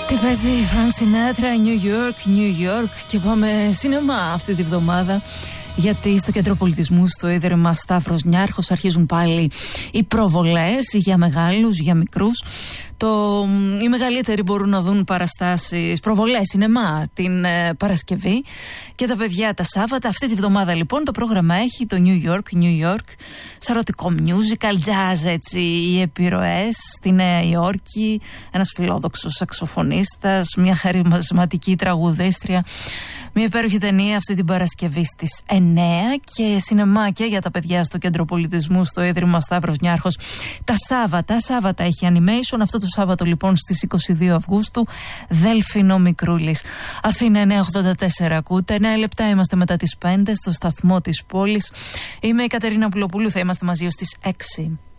Τι παίζει η Frank Sinatra, New York, New York. Και πάμε σινεμά αυτή τη βδομάδα, γιατί στο Κέντρο Πολιτισμού, στο Ίδρυμα Σταύρος Νιάρχος, αρχίζουν πάλι οι προβολές για μεγάλους, για μικρούς. Οι μεγαλύτεροι μπορούν να δουν παραστάσεις, προβολές, σινεμά την Παρασκευή και τα παιδιά τα Σάββατα. Αυτή τη βδομάδα λοιπόν το πρόγραμμα έχει το New York, σαρωτικό musical, jazz, έτσι, οι επιρροές στη Νέα Υόρκη, ένας φιλόδοξος σαξοφωνίστας, μια χαρισματική τραγουδίστρια. Μια υπέροχη ταινία αυτή την Παρασκευή στις 9 και σινεμά και για τα παιδιά στο Κέντρο Πολιτισμού, στο Ίδρυμα Σταύρος Νιάρχος. Τα Σάββατα έχει animation. Αυτό το Σάββατο λοιπόν στις 22 Αυγούστου, Δέλφινο Μικρούλης. Αθήνα 984 ακούτε. 9 λεπτά είμαστε μετά τις 5 στο σταθμό της πόλης. Είμαι η Κατερίνα Πουλοπούλου, θα είμαστε μαζί ως τις 6.